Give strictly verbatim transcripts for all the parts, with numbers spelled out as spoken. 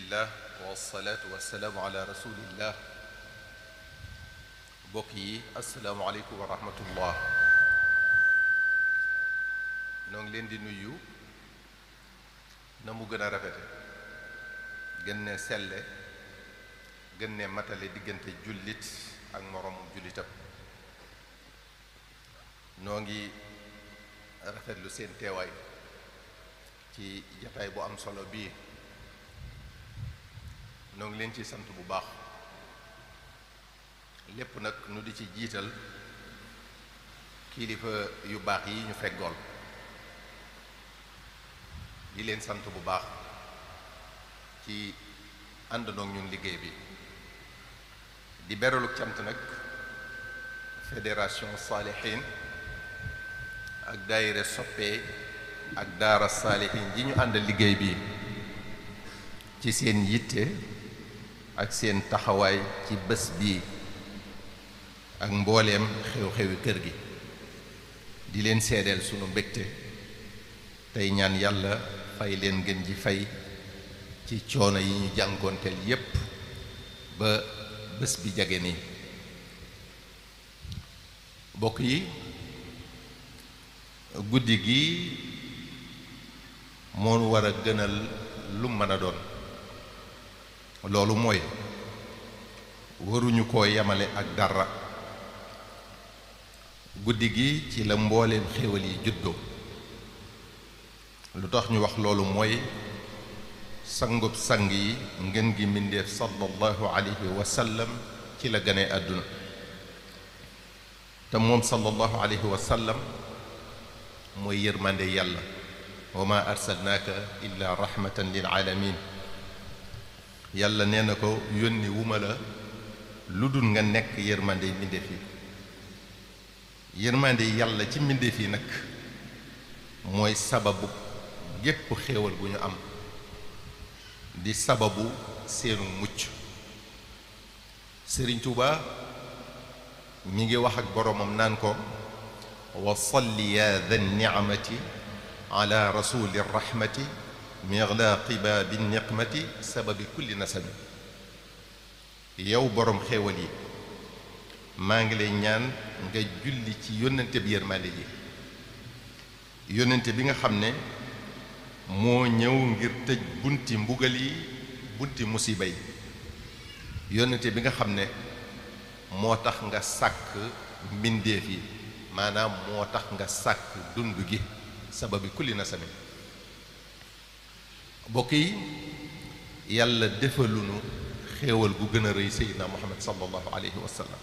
alhamdulillah wasalaatu wasalaamu ala rasulillah mbokk yi asalaamualeykum wa rahmatullah noo ngi leen di nuyu na mu gën a rafete gën ne selle gën ne matale diggante jullit ak moroomum jullitam noo ngi rafetlu seen teewaay ci jataay bu am solo bii noo ngi leen ci sant bu baax lépp nag nu di ci jiital kilifa yu baax yi ñu feggool di leen sant bu baax ci àndandoo ak ñun liggéey bi di beraluk cant nag fédération saalihin ak daayira soppe ak daara saalihin ji ñu àndal liggéey bi ci seen yitte ak seen taxawaay ci bés bii ak mbooleem xew-xewi kër gi di leen seedeel sunu mbégte tey ñaan yàlla fay leen gën ji fay ci coono yi ñu jànkoonteel yépp ba bés bi jage nii bokk yi guddi gi moo war a gënal lu mën a doon loolu mooy waruñu koo yemale ak dara guddi gi ci la mbooleem xéewal yi juddoo lu tax ñu wax loolu mooy sangub sang yi ngeen gi mbindeef sallallahu alayhi wa sallam ci la gane àdduna te moom sallallahu alayhi wa sallam mooy yërmande yàlla wa ma arsalnaaka illa rahmatan lil alamin yàlla nee na ko yónni wuma la lu dul nga nekk yërmande yi mbindeef yi yërmande yàlla ci mbindeef yi nag mooy sababu gépp xéewal gu ñu am di sababu seenu mucc Sëriñ Tuuba mi ngi wax ak boroomam naan ko wa salli ya dha ni'mati ala rasuli rahmati miglaqi baabi niqmati sababi kulli nasabi yow boroom xéewal yi maa ngi lay ñaan nga julli ci yónnante bi yërmande ji yónnante bi nga xam ne moo ñëw ngir tëj bunti mbugal yi bunti musiba yi yónnante bi nga xam ne moo tax nga sàkk mbindeef yi maanaam moo tax nga sàkk dund gi sababi kulli nasabi bokk yi yàlla defalunu xéewal gu gën a rëy seydina muhammad sallallahu alayhi wa sallam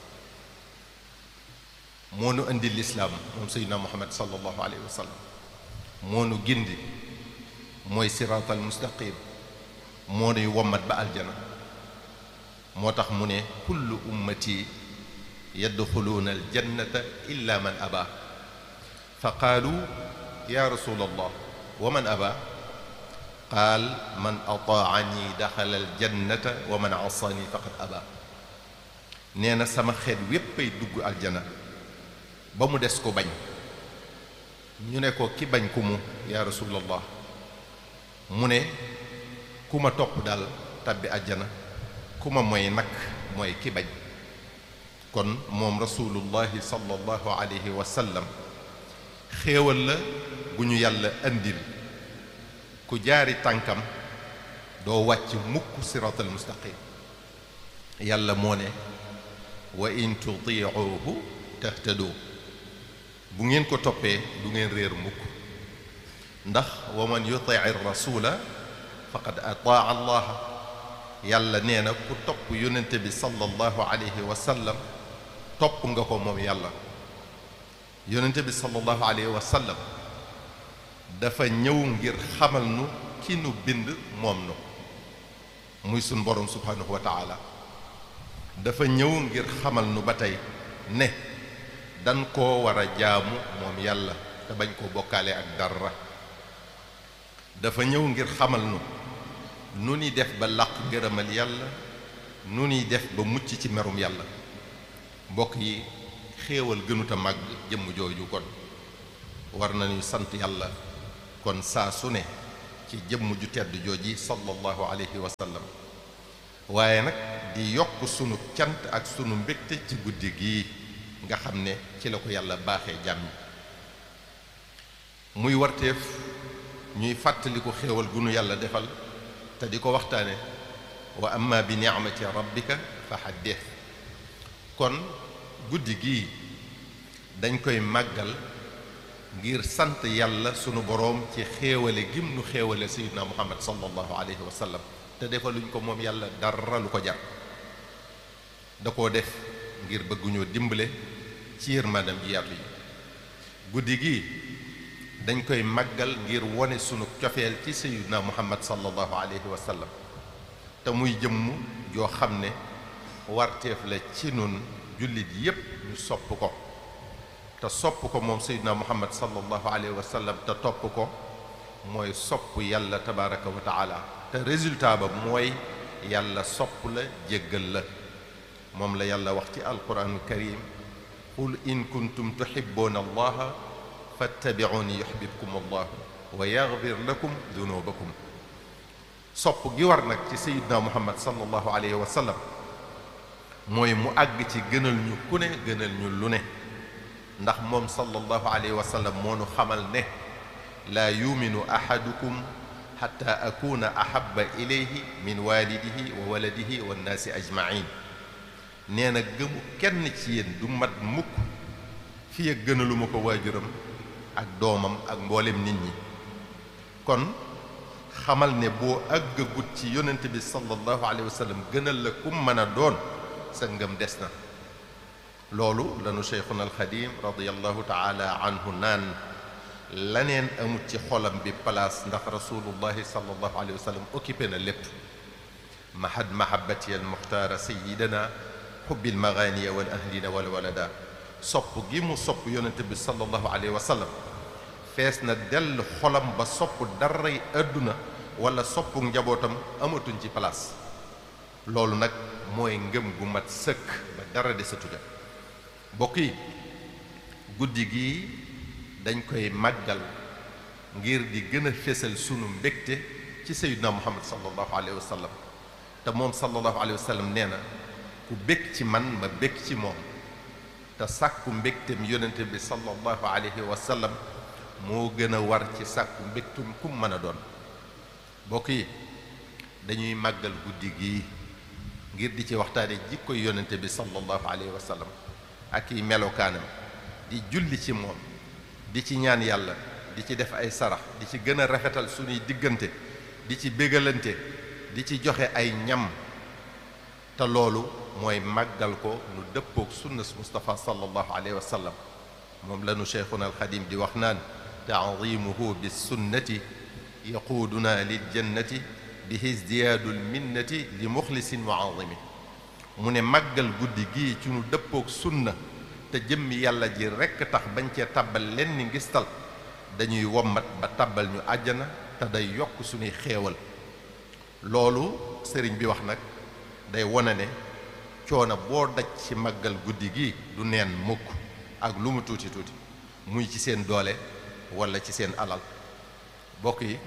moo nu indi lislaam moom seydina muhammad sallallahu alayhi wa sallam moo nu gindi mooy siraatal mustaqim moo nuy wommat ba aljana moo tax mu ne kullu ummati yadxuluuna aljannata illa man aba fa qaalu ya rasul allah wa man aba qaal man ataani daxala aljannata wa man asaani faqad aba nee na sama xeet wéppay dugg aljana ba mu des ko bañ ñu ne ko ki bañ ku mu ya rasulallah mu ne ku ma topp daal tabbi aljana ku ma mooy nag mooy ki bañ kon moom rasulullahi sallallahu alayhi wa sallam xéewal la bu ñu yàlla andil ku jaari tànkam doo wàcc mukk siratal mustaqim yàlla moo ne wa in tutiicuhu tahtadu bu ngeen ko toppee du ngeen réer mukk ndax wa man yutii rasula faqad ataa allaha yàlla nee na ku topp yonente bi sallallahu alayhi wa sallam topp nga ko moom yàlla yonente bi sallallahu alayhi wa sallam dafa ñëw ngir xamal nu ki nu bind moom nu muy sun borom subhanahu wa taala dafa ñëw ngir xamal nu ba tey ne dan koo war a jaamu moom yàlla te bañ koo bokkaale ak dara dafa ñëw ngir xamal nu nu ni def ba làq gërëmal yàlla nu ni def ba mucc ci merum yàlla mbokk yi xéewal gënut a màgg jëmm jooju kon war nañu sant yàlla kon saa su ne ci jëmm ju tedd jooji sallallahu alayhi wa sallam waaye nag di yokk sunu cant ak sunu mbégte ci guddi gii nga xam ne ci la ko yàlla baaxee jàmm muy warteef ñuy fàttaliku xéewal gu nu yàlla defal te di ko waxtaane wa amma bi ni'mati rabbika fa haddith kon guddi gii dañ koy màggal ngir sant yàlla sunu boroom ci xéewale gim nu xéewale sayyidina muhammad sallallahu alayhi wa sallam te defaluñ ko moom yàlla dara lu ko jar da koo def ngir bëgguñoo dimbale ci yërmandam ji yaatu yi guddi gi dañ koy màggal ngir wone sunu cofeel ci sayyidina muhammad sallallahu alayhi wa sallam te muy jëmm joo xam ne warteef la ci nun jullit yépp ñu sopp ko te sopp ko moom sayyidina muhammad sallallahu alayhi wa sallam te topp ko mooy sopp yàlla tabaraka wa taala te résultat ba mooy yàlla sopp la jéggal la moom la yàlla wax ci alquranul karim qul in kuntum tuhibbuuna allaha fattabi'uuni yuhbibkum allah wa yaghfir lakum dunubakum sopp gi war nag ci sayyidina muhammad sallallahu alayhi wa sallam mooy mu àgg ci gënal ñu ku ne gënal ñu lu ne ndax moom sallallahu alayhi wa sallam moo nu xamal ne laa yuminu ahadukum xatta akuna ahabba ilayhi min walidihi wa waladihi wa nnaasi ajmain nee na gëmu kenn ci yéen du mat mukk fi ak gënaluma ko waajuram ak doomam ak mboolem nit ñi kon xamal ne boo àggagut ci yonent bi sallallahu alayhi wa sallam gënal la kum mën a doon sa ngëm des na loolu lanu cheikhuna alxadim radiallahu taala anhu naan laneen amut ci xolam bi place ndax rasulullahi sallallahu alayhi wa sallam occupé na lépp mahad mahabati al muxtaara sayidana xubbil maganiya wal ahlina wal walada sopp gi mu sopp yonente bi sallallahu alayhi wa sallam fees na dell xolam ba sopp daray àdduna wala soppu njabootam amatuñ ci place loolu nag mooy ngëm gu mat sëkk ba dara desatu ja bokk yi guddi gi dañ koy màggal ngir di gën a fésal sunu mbégte ci sayyidina muhammad sallallahu alayhi wa sallam te moom sallallahu alayhi wa sallam nee na ku bég ci man ma bég ci moom te sàkku mbégtem yonente bi sallallahu alayhi wa sallam moo gën a war ci sàkku mbégtum kum mën a doon bokk yi dañuy màggal guddi gi ngir di ci waxtaane jikkoy yonente bi sallallahu alayhi wa sallam ak i melokaanam di julli ci moom di ci ñaan yàlla di ci def ay sarax di ci gën a rafetal suñuy diggante di ci bégalante di ci joxe ay ñam te loolu mooy màggal ko nu dëppook sunnas Mustafa sallallahu alayhi wa sallam moom lanu cheikhuna alxadim di wax naan taadimuhu bis sunnati yaquuduna lil jannati bihi izdiyaadul minnati li muxlisin wa azimi mu ne màggal guddi gii ci nu dëppook sunna te jëmmi yàlla ji rekk tax bañ cee tàbbal lenn ngistal dañuy wommat ba tàbbal ñu àjjana te day yokk suñuy xéewal loolu sëriñ bi wax nag day wone ne coono boo daj ci màggal guddi gi du neen mukk ak lu mu tuuti tuuti muy ci seen doole walla ci seen alal bokk yi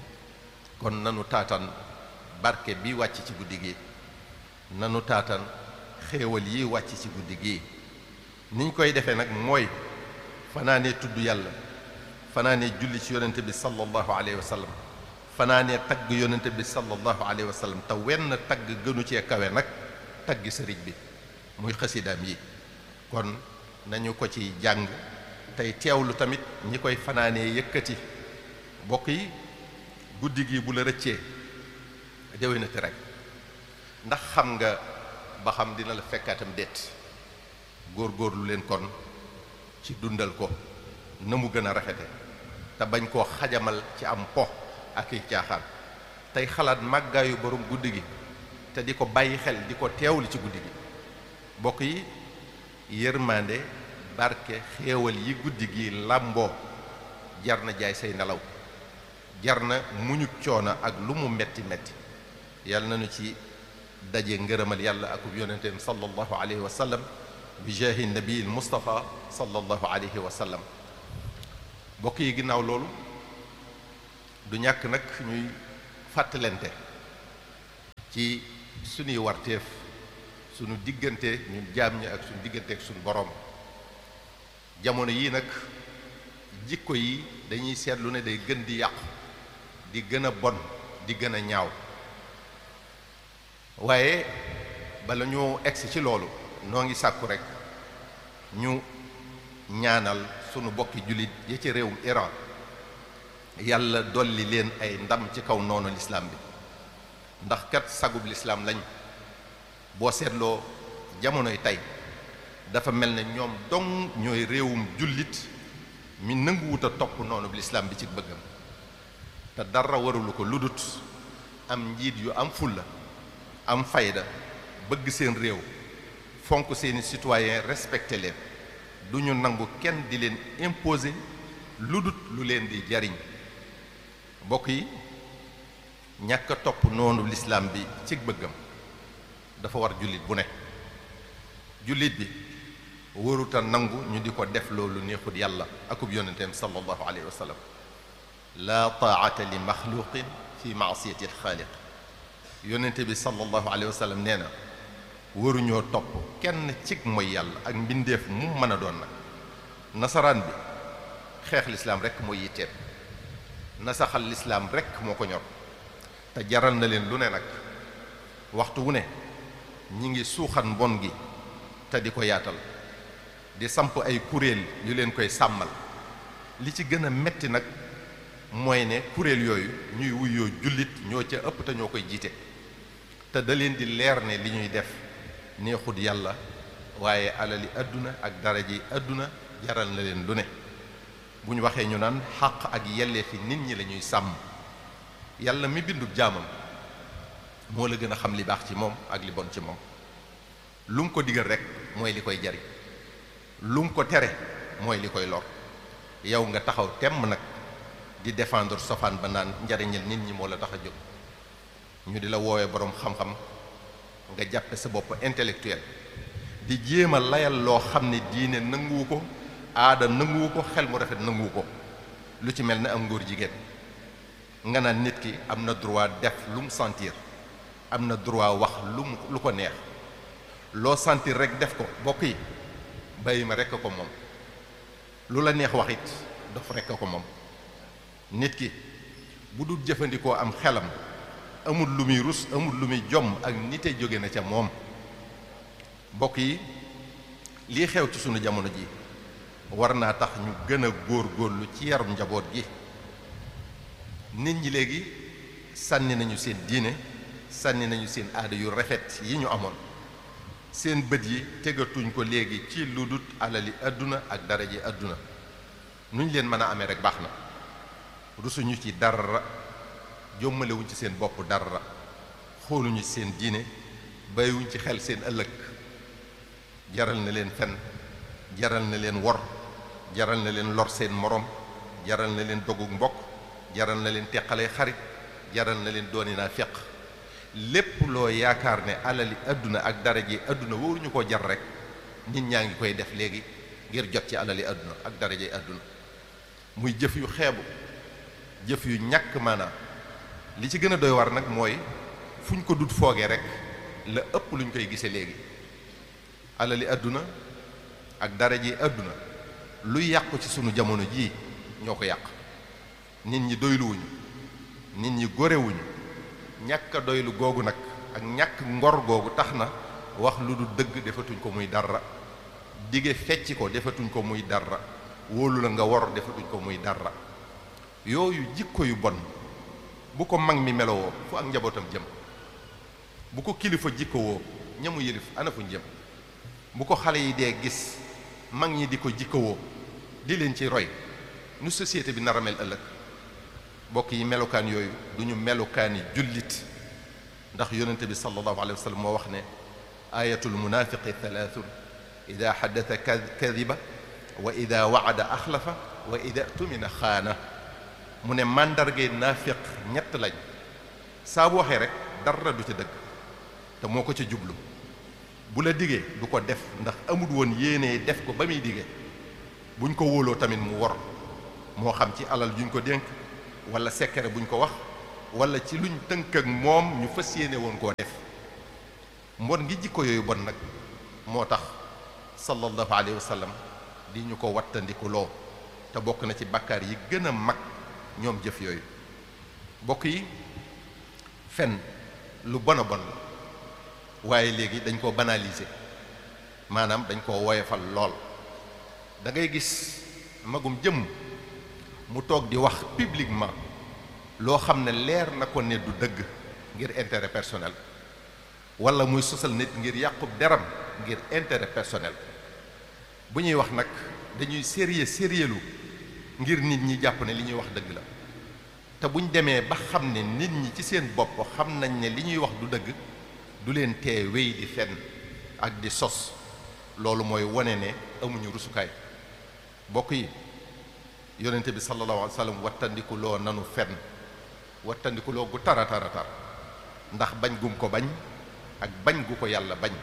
kon nanu taatan barke bi wàcc ci guddi gi nanu taatan xéewal yi wàcc ci guddi gi niñ koy defee nag mooy fanaanee tudd yàlla fanaanee julli ci yonente bi sallallahu alayhi wa sallam fanaanee tagg yonente bi sallallahu alayhi wa sallam te wenn tagg gënu cee kawe nag tagg sëriñ bi muy xasidaam yi kon nañu ko ci jàng tey teewlu tamit ñi koy fanaanee yëkkati bokk yi guddi gi bu la rëccee déwénati rek ndax xam nga ba xam dina la fekkaatam déet góor-góorlu leen kon ci dundal ko na mu gën a rafete te bañ koo xajamal ci am po ak i caaxaan tey xalaat màggaayu borom guddi gi te di ko bàyyi xel di ko teewlu ci guddi gi bokk yi yërmande barke xéewal yi guddi gi làmboo jar na jaay say nelaw jar na muñu coono ak lu mu metti metti yàlla nañu ci daje ngërëmal yàlla akub yonenteem sallallahu alayhi wa sallam bi jaahi nabiil Mustafa sallallahu alayhi wa sallam bokk yi ginnaaw loolu du ñàkk nag ñuy fàttalente ci suñuy warteef suñu diggante ñun jaam ñi ak suñu diggante ak suñu boroom. jamono yii nag jikko yi dañuy seetlu ne day gën di yàqu di gën a bon di gën a ñaaw waaye bala ñu egsi ci loolu noo ngi sàkku rekk ñu ñaanal sunu bokki jullit yi ci réewum Iran yàlla dolli leen ay ndam ci kaw noonu lislaam bi ndax kat sagub lislaam lañ boo seetloo jamonoy tey dafa mel ne ñoom dong ñooy réewum jullit mi nanguwut a topp noonu lislaam bi ci bëggam te dara warulu ko ludut am njiit yu am fulla am fayda bëgg seen réew fonk seeni citoyen respecté leen du ñu nangu kenn di leen imposer ludut lu leen di jariñ mbokk yi ñàkk a topp noonu lislaam bi ci bëggam dafa war jullit bu ne jullit bi waruta nangu ñu di ko def loolu neexut yàlla akub yonenteem sallallahu alayhi wa sallam laa taa'ata li maxluqin fi maasiyati alxaaliq yonente bi sallallahu alayhi wa sallam nee na waruñoo topp kenn cig mooy yàlla ak mbindeef mu mën a doon nag nasaraan bi xeex lislaam rekk mooy yitteem nasaxal lislaam rekk moo ko ñor te jaral na leen lu ne nag waxtu wu ne ñi ngi suuxat mbon gi te di ko yaatal di samp ay kuréel yu leen koy sàmmal li ci gën a metti nag mooy ne kuréel yooyu ñuy wuyoo jullit ñoo ca ëpp te ñoo koy jiite te da leen di leer ne li ñuy def neexut yàlla waaye alali àdduna ak daraji àdduna jaral na leen lu ne bu ñu waxee ñu naan xàq ak yelleefi nit ñi la ñuy sàmm yàlla mi bindub jaamam moo la gën a xam li baax ci moom ak li bon ci moom lu mu ko digal rek mooy li koy jariñ lu mu ko tere mooy li koy lor yow nga taxaw temm nag di défendre sofaan ba naan njariñal nit ñi moo la tax a jóg ñu di la woowee boroom xam-xam nga jàppe sa bopp intellectuel di jéem a layal loo xam ne diine nanguwu ko aada nanguwu ko xel mu rafet nanguwu ko lu ci mel ne am ngóor jigéen nga naan nit ki am na droit def lu mu sentir am na droit wax lu mu lu ko neex loo sentir rek def ko bokk yi bàyyi ma rekk ko moom lu la neex wax it dof rekk ko moom nit ki bu dul jëfandikoo am xelam amul lu muy rus amul lu muy jomm ak nite jóge na ca moom mbokk yi lii xew ci sunu jamono ji war naa tax ñu gën a góor góorlu ci yarum njaboot gi nit ñi léegi sànni nañu seen diine sànni nañu seen aada yu rafet yi ñu amoon seen bët yi tegatuñ ko léegi ci lu dut alali àdduna ak daraje àdduna nuñ leen mën a amee rek baax na rusuñu ci dara jommalewuñ ci seen bopp dara xooluñu ci seen diine bàyyiwuñ ci xel seen ëllëg jaral na leen fen jaral na leen wor jaral na leen lor seen morom jaral na leen dogug mbokk jaral na leen teqalee xarit jaral na leen dooni naa feq lépp loo yaakaar ne alali àdduna ak daraje àdduna waruñu ko jar rek nit ñaa ngi koy def léegi ngir jot ci alali àdduna ak daraje àdduna muy jëf yu xeebu jëf yu ñàkk maanaam li ci gën a doy war nag mooy fu ñu ko dut foogee rek la ëpp lu ñu koy gisee léegi alali àdduna ak daraje àdduna luy yàqu ci sunu jamono jii ñoo ko yàq nit ñi doyluwuñu nit ñi gorewuñu ñàkk a doylu googu nag ak ñàkk ngor googu tax na wax lu du dëgg defatuñ ko muy dara dige fecc ko defatuñ ko muy dara wóolu la nga wor defatuñ ko muy dara yooyu jikko yu bon bu ko mag mi melowoo fu ak njabootam jëm bu ko kilifa jikkowoo ñamu yëlif ana fuñ jëm bu ko xale yi dee gis mag ñi di ko jikkowoo di leen ci roy nu société bi nar a mel ëllëg bokk yi melukaan yooyu du ñu melukaani jullit ndax yonente bi sallallahu alayhi wa sallam moo wax ne ayatul munafiqi thalathun ida xaddata kadiba wa ida waada axlafa wa ida tumina xaana mu ne màndargay naafiq ñett lañ saa bu waxee rek dara du ca dëgg te moo ko ca jublu bu la digee du ko def ndax amul woon yéenee def ko ba muy digee buñ ko wóoloo tamit mu wor moo xam ci alal juñ ko dénk wala secret buñ ko wax wala ci luñ tënk ak moom ñu fas yéene woon koo def mbon ngi jikko yooyu bon nag moo tax sallallahu alayhi wa sallam di ñu ko wattandiku loo te bokk na ci bàkkaar yi gën a mag ñoom jëf yooyu bokk yi fen lu bon a bon la waaye léegi dañ koo banaliser maanaam dañ koo woyofal lool da ngay gis magum jëmm mu toog di wax publiquement loo xam ne leer na ko ne du dëgg ngir intérêt personnel wala muy sosal nit ngir yàqub deram ngir intérêt personnel bu ñuy wax nag dañuy sérieux sérieux lu ngir nit ñi jàpp ne li ñuy wax dëgg la te buñ demee ba xam ne nit ñi ci seen bopp xam nañ ne li ñuy wax du dëgg du leen tee wéy di fenn ak di sos loolu mooy wane ne amuñu rusukaay bokk yi yonente bi sallallahu alayhi wa sallam wattandiku loo nanu fenn wattandiku loo gu tara tara tar ndax bañ gum ko bañ ak bañ gu ko yàlla bañ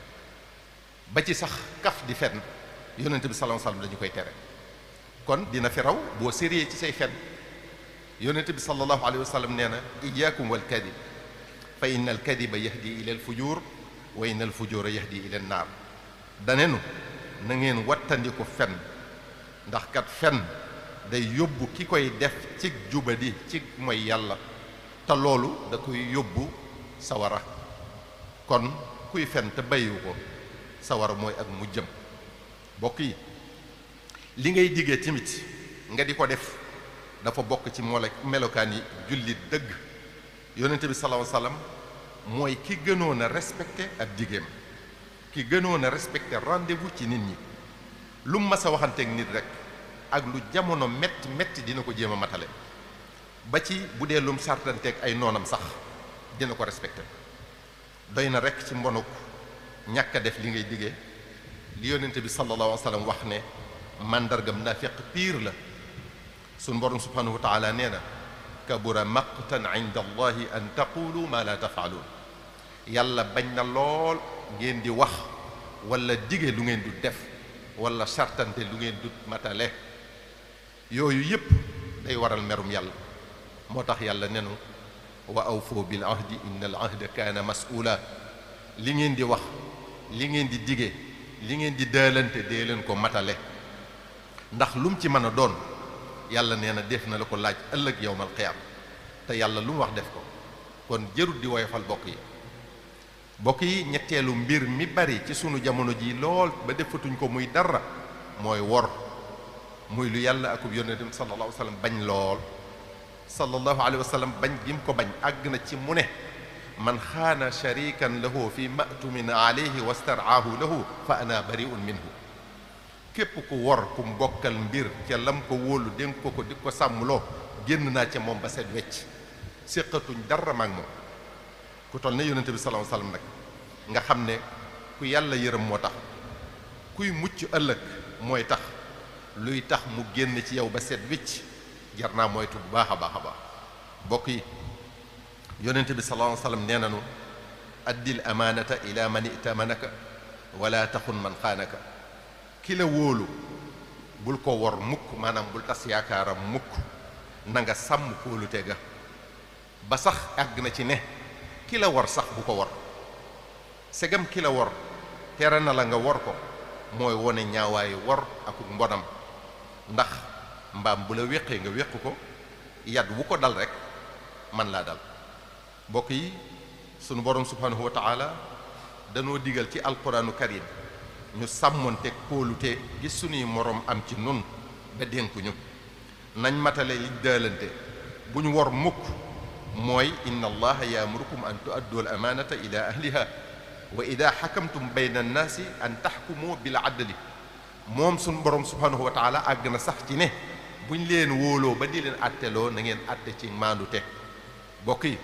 ba ci sax kaf di fenn yonente bi sallallahu alayhi wa sallam dañu koy tere kon dina fi raw boo sérieux ci say fenn yonente bi sallallahu alayhi wa sallam nee na iyaakum wal kadib fa inna al kadiba yahdi ila al fujur wa inna al fujura yahdi ila an naar danenu na ngeen wattandiku fen ndax kat fen day yóbbu ki koy def ci jubadi ci mooy yàlla te loolu da koy yóbbu sawara kon kuy fen te bàyyiwu ko sawara mooy ak mu jëm bokk yi li ngay diggee tamit nga di ko def dafa bokk ci mole melokaan yi jullit dëgg yonente bi sallallahu alayhi wasallam mooy ki gënoon a respecté ab digéem ki gënoon a respecté rendez-vous ci nit ñi lu mu mas a waxanteeg nit rek ak lu jamono metti metti dina ko jéem a matale ba ci bu dee lum sartanteeg ay noonam sax dina ko respecté doy na rek ci mbonuk ñàkk a def li ngay diggee li yonente bi sallallahu alayhi wasallam wax ne màndargam naafiq piir la suñ borom subhanahu wa taala nee na kabura maqtan inda allahi an taqulu ma la tafaaluun yàlla bañ na lool ngeen di wax wala dige lu ngeen du def wala sartante lu ngeen du matale yooyu yépp day waral merum yàlla moo tax yàlla nenu wa awfu bil ahdi inna al ahda kaana mas'uula li ngeen di wax li ngeen di dige li ngeen di daalante dee leen ko matale ndax lu mu ci mën a doon yàlla nee na def na la ko laaj ëllëg yawmal qiyaam te yàlla lu mu wax def ko kon jërut di woyofal bokk yi bokk yi ñetteelu mbir mi bari ci sunu jamono ji lool ba defatuñ ko muy dara mooy wor muy lu yàlla akub yonentam sallallahu alayhi wa sallam bañ lool sallallahu alayhi wa sallam bañ gim ko bañ àgg na ci mu ne man xaana sharikan lahu fi ma'tumin alayhi wastaraahu lahu fa ana bari'un minhu képp ku wor ku mbokkal mbir ca lam ko wóolu dénk ko ko di ko sàmmloo génn naa ca moom ba seet wecc séqatuñ dara maag moom ku toll ne yonente bi sallallahu alayhi wasallam nag nga xam ne ku yàlla yërëm moo tax kuy mucc ëllëg mooy tax luy tax mu génn ci yow ba seet wecc jar naa moytu bu baax a baax a baax bokk yi yonente bi sallallahu alayhi wasallam nee nanu addil amaanata ila man itamanaka wala taxun man xaanaka ki la wóolu bul ko wor mukk maanaam bul tas yaakaaram mukk na nga sàmm kóolute ga ba sax àgg na ci ne ki la wor sax bu ko wor segam ki la wor tere na la nga wor ko mooy wone ñaawaayu wor ak mbonam ndax mbaam bu la wéqee nga wéq ko yat wu ko dal rek man laa dal mbokk yi sunu borom subhanahu wa taala danoo digal ci alquranu karim ñu sàmmoonte kóolute gi sunuy moroom am ci nun ba dénkuñu nañ matale li daalante bu ñu wor mukk mooy inna allaha yaamurukum an tuaddu al amaanata ila ahliha wa ida xakamtum bayna annaasi an taxkumu bil adli moom suñu borom subhanahu wa taala àgg na sax ci ne buñ leen wóoloo ba di leen atteloo na ngeen atte ci maandute bokk yi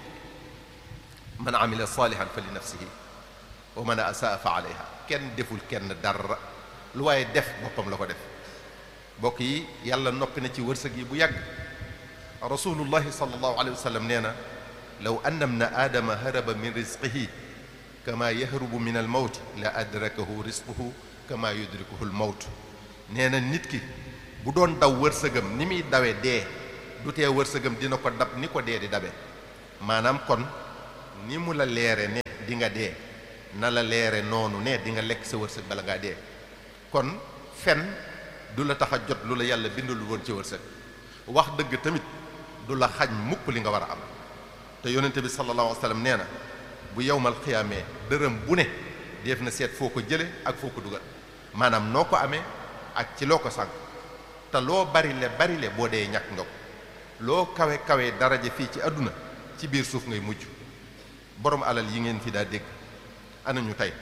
man amila salihan fa li nafsihi wa man asaa fa alayha kenn deful kenn dara lu waaye def boppam la ko def bokk yi yàlla noppi na ci wërsëg yi bu yàgg rasulullahi sallallahu alayhi wa sallam nee na law anna ibna aadama haraba min rizqihi kama yahrubu min al mawt la adrakahu rizquhu kama yudrikuhu al mawt nee na nit ki bu doon daw wërsëgam ni muy dawe dee du tee wërsëgam dina ko dab ni ko dee di dabe maanaam kon ni mu la leere ne di nga dee na la leere noonu ne di nga lekk sa wërsëg bala ngaa dee kon fen du la tax a jot lu la yàlla bindalul woon ci wërsëg wax dëgg tamit du la xañ mukk li nga war a am te yonente bi sallallahu alayhi wa sallam nee na bu yowmal xiyaamee dërëm bu ne def na seet foo ko jële ak foo ko dugal maanaam noo ko amee ak ci loo ko sànq te loo bari le bari le boo dee ñàkk nga ko loo kawe kawe daraja fii ci àdduna ci biir suuf ngay mujj borom alal yi ngeen fi daa dégg ana ñu tey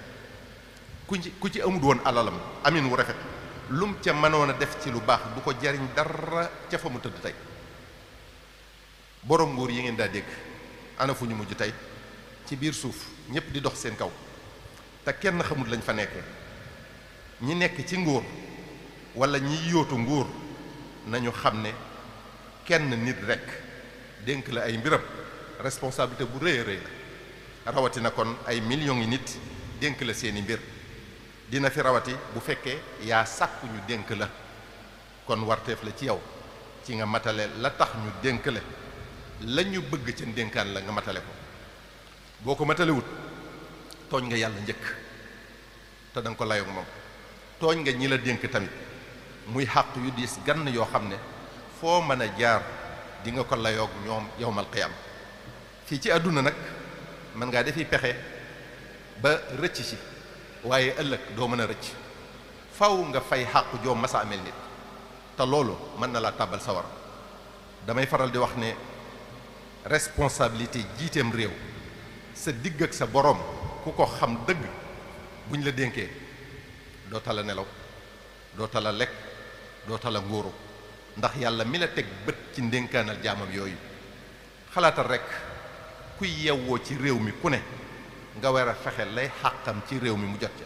ku ci ku ci amul woon alalam amin wu rafet lum ca mënoon a def ci lu baax du ko jariñ dara ca fa mu tëdd tey borom nguur yi ngeen daa dégg ana fu ñu mujj tey ci biir suuf ñépp di dox seen kaw te kenn xamul lañ fa nekkee ñi nekk ci nguur wala ñi yóotu nguur nañu xam ne kenn nit rekk dénk la ay mbiram responsabilité bu rëy a rëy la rawatina kon ay millions yi nit dénk la seeni mbir dina fi rawati bu fekkee yaa sàkku ñu dénk la kon warteef la ci yow ci nga matale la tax ñu dénk la la ñu bëgg ca dénkaan la nga matale ko boo ko matalewut tooñ nga yàlla njëkk te da nga ko layoog moom tooñ nga ñi la dénk tamit muy xàq yu diis gann yoo xam ne foo mën a jaar di nga ko layoog ñoom yowmal qiyaam fii ci àdduna nag mën ngaa defi pexe ba rëcc ci waaye ëllëg doo mën a rëcc faw nga fay xàq joo masa amel nit te loolu mën na laa tàbbal sawar damay faral di wax ne responsabilité jiiteem réew sa digg ak sa boroom ku ko xam dëgg buñ la dénkee doo tala nelaw doo tala lekk doo tala nguuru ndax yàlla mi la teg bët ci ndénkaanal jaamam yooyu xalaatal rekk kuy yewwoo ci réew mi ku ne nga war a fexe lay xàqam ci réew mi mu jot ca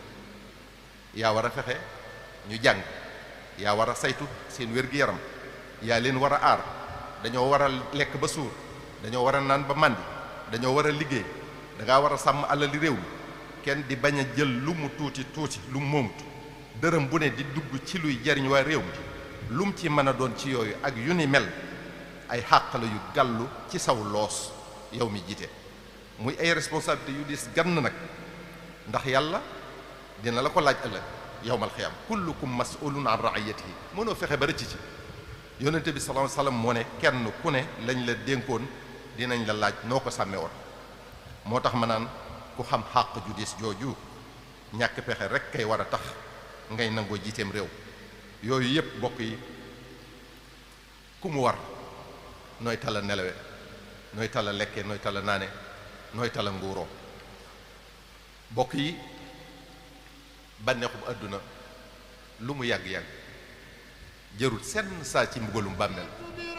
yaa war a fexe ñu jàng yaa war a saytu seen wér-gi-yaram yaa leen war a aar dañoo war a lekk ba suur dañoo war a naan ba màndi dañoo war a liggéey dangaa war a sàmm alali réew mi kenn di bañ a jël lu mu tuuti tuuti lu mu moomut dërëm bu ne di dugg ci luy jariñ waa réew mi lu mu ci mën a doon ci yooyu ak yu ni mel ay xàq la yu gàllu ci saw loos yow mi jiite muy ay responsabilité yu diis gann nag ndax yàlla dina la ko laaj ëllëg yawmal xiyaam kullukum mas'ulun an ra'iyatihi mënoo fexe ba rëcc ci yonente bi sallallahu alayhi wasallam moo ne kenn ku ne lañ la dénkoon dinañ la laaj noo ko sàmme woon moo tax ma naan ku xam xàq ju diis jooju ñàkk pexe rek kay war a tax ngay nangoo jiiteem réew yooyu yépp bokk yi ku mu war nooy tala nelawe nooy tala lekke nooy tala naane nooy tala nguuroo bokk yi bànneexub àdduna lu mu yàgg-yàgg jërul senn saa ci mbugalum bàmmeel